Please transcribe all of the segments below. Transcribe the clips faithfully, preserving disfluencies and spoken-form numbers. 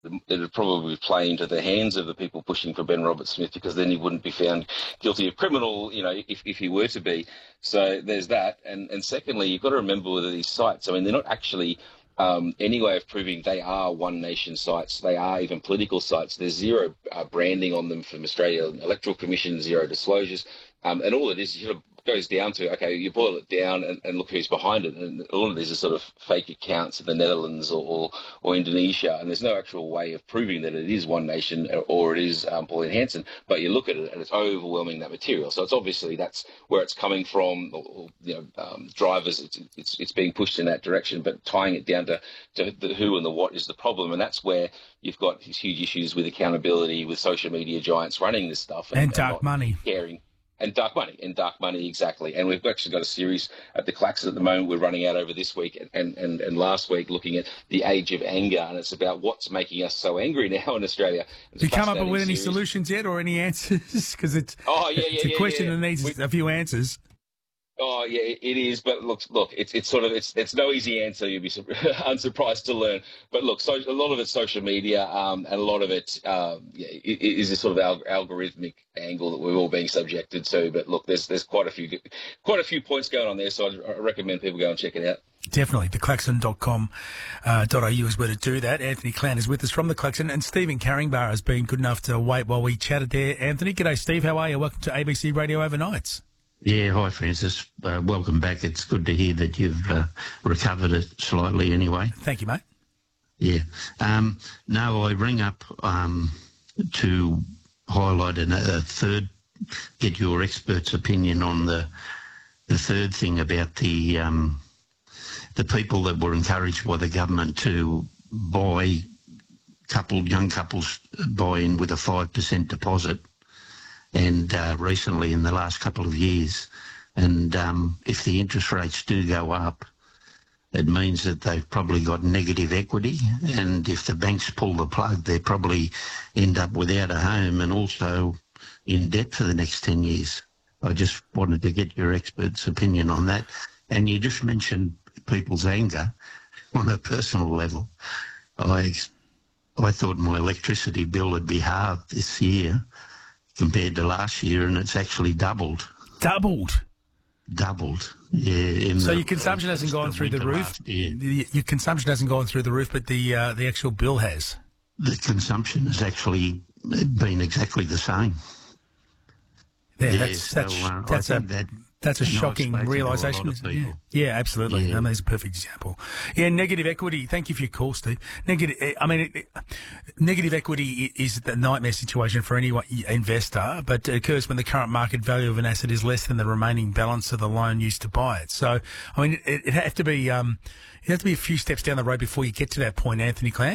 it would probably play into the hands of the people pushing for Ben Roberts-Smith, because then he wouldn't be found guilty of criminal, you know, if, if he were to be. So there's that. And, and secondly, you've got to remember with these sites, I mean, they're not actually um, any way of proving they are One Nation sites. They are even political sites. There's zero uh, branding on them from Australia Electoral Commission, zero disclosures. Um, and all it is, you know, goes down to, okay, you boil it down and, and look who's behind it. And all of these are sort of fake accounts of the Netherlands or, or, or Indonesia. And there's no actual way of proving that it is One Nation or it is um, Pauline Hanson. But you look at it and it's overwhelming, that material. So it's obviously that's where it's coming from, or, or you know, um, drivers, it's, it's it's being pushed in that direction. But tying it down to, to the who and the what is the problem. And that's where you've got these huge issues with accountability, with social media giants running this stuff. And, and dark and money. Caring. And dark money, and dark money, exactly. And we've actually got a series at the Klaxon at the moment we're running out over this week and, and, and last week, looking at the age of anger, and it's about what's making us so angry now in Australia. Have you come up with any solutions yet or any answers? Because it's, oh, yeah, yeah, it's a yeah, question yeah. that needs we, a few answers. Oh yeah, it is. But look, look, it's it's sort of it's it's no easy answer. You'd be unsurprised to learn. But look, so a lot of it's social media, um, and a lot of it um, yeah, is a sort of alg- algorithmic angle that we're all being subjected to. But look, there's there's quite a few quite a few points going on there. So I recommend people go and check it out. Definitely. The klaxon dot com dot a u is where to do that. Anthony Clan is with us from the Klaxon, and Stephen Carringbar has been good enough to wait while we chatted there. Anthony, g'day, Steve. How are you? Welcome to A B C Radio Overnights. Yeah, hi Francis. Uh, welcome back. It's good to hear that you've uh, recovered it slightly anyway. Thank you, mate. Yeah. Um, no, I ring up um, to highlight an, a third, get your expert's opinion on the the third thing about the um, the people that were encouraged by the government to buy, couple young couples buy in with a five percent deposit. And uh, recently in the last couple of years. And um, if the interest rates do go up, it means that they've probably got negative equity. And if the banks pull the plug, they probably end up without a home and also in debt for the next ten years. I just wanted to get your expert's opinion on that. And you just mentioned people's anger on a personal level. I, I thought my electricity bill would be halved this year compared to last year, and it's actually doubled. Doubled? Doubled, yeah. So your consumption hasn't gone through the roof? Your consumption hasn't gone through the roof, but the uh, the actual bill has? The consumption has actually been exactly the same. Yeah, that's, so, that's, uh, that's a... That, That's a shocking realisation. Yeah. yeah, absolutely. Yeah. I mean, that's a perfect example. Yeah, negative equity. Thank you for your call, Steve. Negative. I mean, it, it, negative equity is the nightmare situation for any investor, but it occurs when the current market value of an asset is less than the remaining balance of the loan used to buy it. So, I mean, it, it have to be um, it has to be a few steps down the road before you get to that point, Anthony Clan.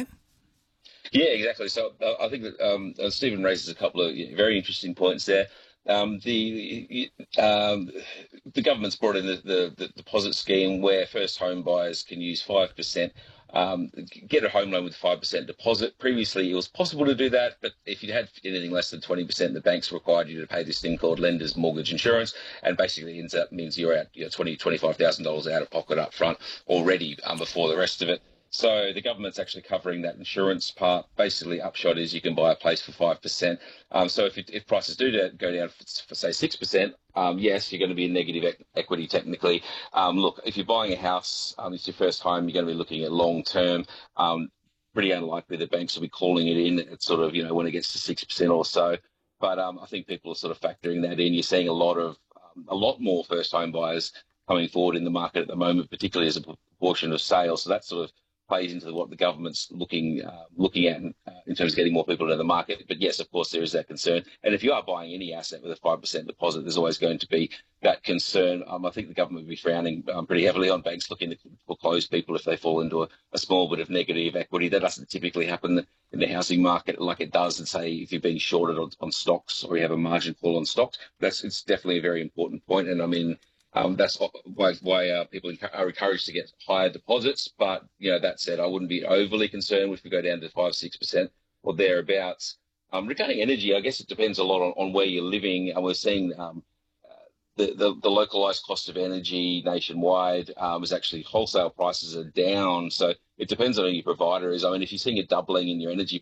Yeah, exactly. So uh, I think that um, uh, Stephen raises a couple of very interesting points there. Um, the um, the government's brought in the, the, the deposit scheme where first home buyers can use five percent, um, get a home loan with five percent deposit. Previously, it was possible to do that, but if you had anything less than twenty percent, the banks required you to pay this thing called lender's mortgage insurance, and basically ends up means you're out you know, twenty thousand dollars, twenty-five thousand dollars out of pocket up front already um, before the rest of it. So the government's actually covering that insurance part. Basically, upshot is you can buy a place for five percent. Um, so if, it, if prices do go down for, for say, six percent, um, yes, you're going to be in negative e- equity technically. Um, look, if you're buying a house, um, it's your first home, you're going to be looking at long-term. Um, pretty unlikely that banks will be calling it in at sort of, you know, when it gets to six percent or so. But um, I think people are sort of factoring that in. You're seeing a lot of, um, a lot more first-home buyers coming forward in the market at the moment, particularly as a proportion of sales. So that's sort of plays into what the government's looking uh, looking at uh, in terms of getting more people into the market. But yes, of course, there is that concern. And if you are buying any asset with a five percent deposit, there's always going to be that concern. Um, I think the government would be frowning um, pretty heavily on banks looking to foreclose people if they fall into a, a small bit of negative equity. That doesn't typically happen in the housing market like it does, and say, if you're being shorted on, on stocks or you have a margin call on stocks. That's it's definitely a very important point. And I mean, Um, that's why, why uh, people are encouraged to get higher deposits. But, you know, that said, I wouldn't be overly concerned if we go down to five, six percent or thereabouts. Um, regarding energy, I guess it depends a lot on, on where you're living. And we're seeing um, uh, the, the, the localised cost of energy nationwide um, is actually wholesale prices are down. So it depends on who your provider is. I mean, if you're seeing a doubling in your energy